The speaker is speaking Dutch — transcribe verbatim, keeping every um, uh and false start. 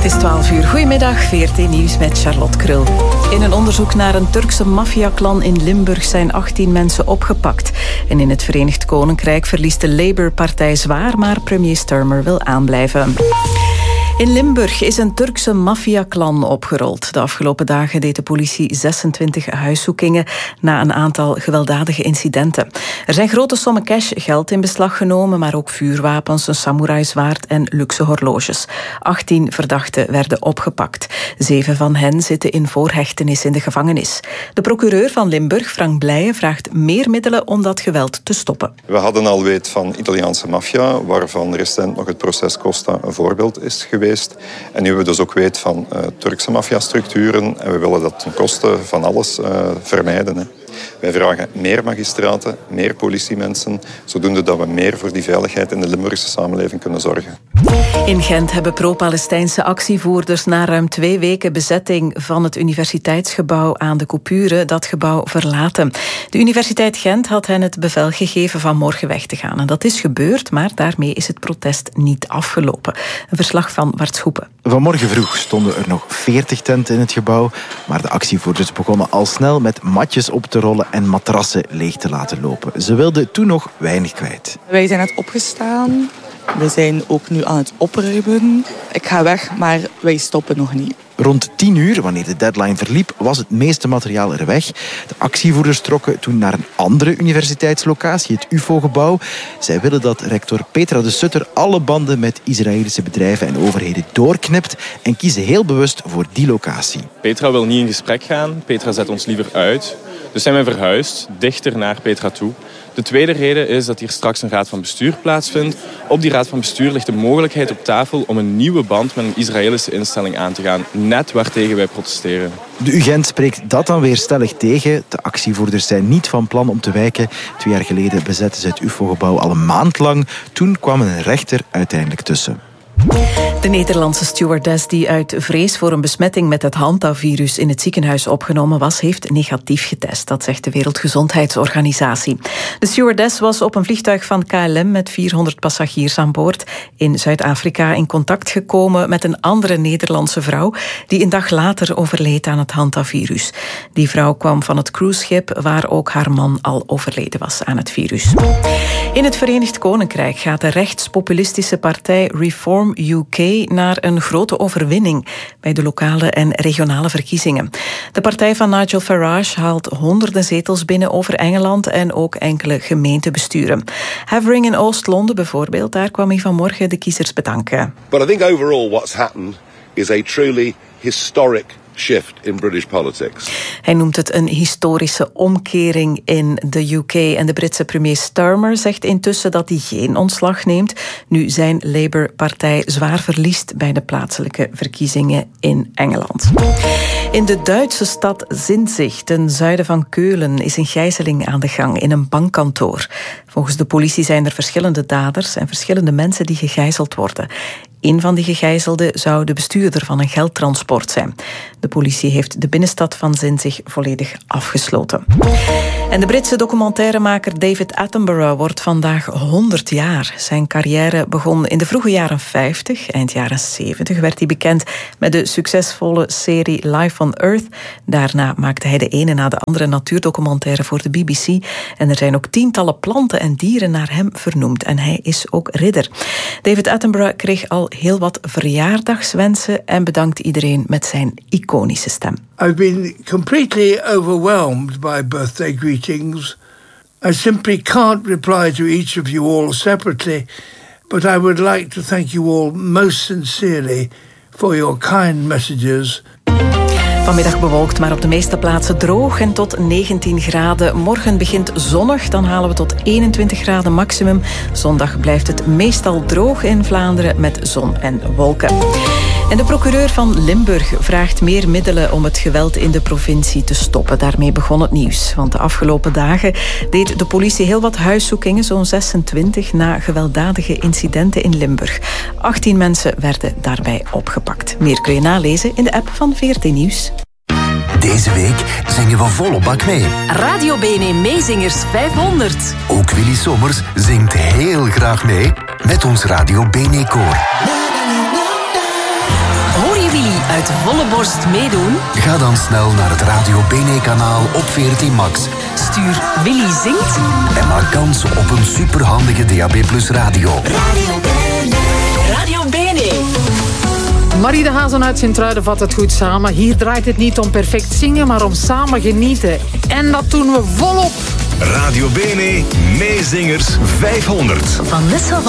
Het is twaalf uur. Goedemiddag, V R T Nieuws met Charlotte Krul. In een onderzoek naar een Turkse maffiaklan in Limburg zijn achttien mensen opgepakt. En in het Verenigd Koninkrijk verliest de Labour-partij zwaar, maar premier Starmer wil aanblijven. In Limburg is een Turkse maffiaklan opgerold. De afgelopen dagen deed de politie zesentwintig huiszoekingen na een aantal gewelddadige incidenten. Er zijn grote sommen cash, geld in beslag genomen, maar ook vuurwapens, een samurai-zwaard en luxe horloges. achttien verdachten werden opgepakt. Zeven van hen zitten in voorhechtenis in de gevangenis. De procureur van Limburg, Frank Blijen, vraagt meer middelen om dat geweld te stoppen. We hadden al weet van Italiaanse maffia, waarvan recent nog het proces Costa een voorbeeld is geweest. En nu hebben we dus ook weet van uh, Turkse maffiastructuren en we willen dat ten koste van alles uh, vermijden. Hè. Wij vragen meer magistraten, meer politiemensen, zodoende dat we meer voor die veiligheid in de Limburgse samenleving kunnen zorgen. In Gent hebben pro-Palestijnse actievoerders na ruim twee weken bezetting van het universiteitsgebouw aan de Coupure dat gebouw verlaten. De Universiteit Gent had hen het bevel gegeven van morgen weg te gaan. En dat is gebeurd, maar daarmee is het protest niet afgelopen. Een verslag van Bart Schoepen. Vanmorgen vroeg stonden er nog veertig tenten in het gebouw, maar de actievoerders begonnen al snel met matjes op te rollen en matrassen leeg te laten lopen. Ze wilden toen nog weinig kwijt. Wij zijn net opgestaan. We zijn ook nu aan het opruimen. Ik ga weg, maar wij stoppen nog niet. Rond tien uur, wanneer de deadline verliep, was het meeste materiaal er weg. De actievoerders trokken toen naar een andere universiteitslocatie, het U F O-gebouw. Zij willen dat rector Petra de Sutter alle banden met Israëlische bedrijven en overheden doorknipt en kiezen heel bewust voor die locatie. Petra wil niet in gesprek gaan. Petra zet ons liever uit. Dus zijn wij verhuisd, dichter naar Petra toe. De tweede reden is dat hier straks een raad van bestuur plaatsvindt. Op die raad van bestuur ligt de mogelijkheid op tafel om een nieuwe band met een Israëlische instelling aan te gaan. Net waartegen wij protesteren. De U Gent spreekt dat dan weer stellig tegen. De actievoerders zijn niet van plan om te wijken. Twee jaar geleden bezetten ze het U F O-gebouw al een maand lang. Toen kwam een rechter uiteindelijk tussen. De Nederlandse stewardess die uit vrees voor een besmetting met het Hanta-virus in het ziekenhuis opgenomen was, heeft negatief getest. Dat zegt de Wereldgezondheidsorganisatie. De stewardess was op een vliegtuig van K L M met vierhonderd passagiers aan boord in Zuid-Afrika in contact gekomen met een andere Nederlandse vrouw die een dag later overleed aan het Hanta-virus. Die vrouw kwam van het cruiseschip waar ook haar man al overleden was aan het virus. In het Verenigd Koninkrijk gaat de rechtspopulistische partij Reform U K naar een grote overwinning bij de lokale en regionale verkiezingen. De partij van Nigel Farage haalt honderden zetels binnen over Engeland en ook enkele gemeentebesturen. Havering in Oost-Londen bijvoorbeeld, daar kwam hij vanmorgen de kiezers bedanken. But I think overall what's happened is a truly historic shift in British politics. Hij noemt het een historische omkering in de U K. En de Britse premier Starmer zegt intussen dat hij geen ontslag neemt, nu zijn Labour-partij zwaar verliest bij de plaatselijke verkiezingen in Engeland. In de Duitse stad Sinzig, ten zuiden van Keulen, is een gijzeling aan de gang in een bankkantoor. Volgens de politie zijn er verschillende daders en verschillende mensen die gegijzeld worden. Een van die gegijzelden zou de bestuurder van een geldtransport zijn. De politie heeft de binnenstad van Sinzig volledig afgesloten. En de Britse documentairemaker David Attenborough wordt vandaag honderd jaar. Zijn carrière begon in de vroege jaren vijftig. Eind jaren zeventig werd hij bekend met de succesvolle serie Life on Earth. Daarna maakte hij de ene na de andere natuurdocumentaire voor de B B C. En er zijn ook tientallen planten en dieren naar hem vernoemd. En hij is ook ridder. David Attenborough kreeg al heel wat verjaardagswensen en bedankt iedereen met zijn iconische stem. I've been completely overwhelmed by birthday greetings. I simply can't reply to each of you all separately, but I would like to thank you all most sincerely for your kind messages. Vanmiddag bewolkt, maar op de meeste plaatsen droog en tot negentien graden. Morgen begint zonnig, dan halen we tot eenentwintig graden maximum. Zondag blijft het meestal droog in Vlaanderen met zon en wolken. En de procureur van Limburg vraagt meer middelen om het geweld in de provincie te stoppen. Daarmee begon het nieuws. Want de afgelopen dagen deed de politie heel wat huiszoekingen, zo'n zesentwintig, na gewelddadige incidenten in Limburg. achttien mensen werden daarbij opgepakt. Meer kun je nalezen in de app van V R T Nieuws. Deze week zingen we volle bak mee. Radio B N E Meezingers vijfhonderd. Ook Willy Sommers zingt heel graag mee met ons Radio B N E Koor. Hoor met volle borst meedoen? Ga dan snel naar het Radio Bene-kanaal op veertien Max. Stuur Willy Zingt En maak kans op een superhandige D A B plus radio. Radio Bene. Radio Bene. Marie de Hazen uit Sint-Truiden vat het goed samen. Hier draait het niet om perfect zingen, maar om samen genieten. En dat doen we volop. Radio Bene Meezingers vijfhonderd. Vanessa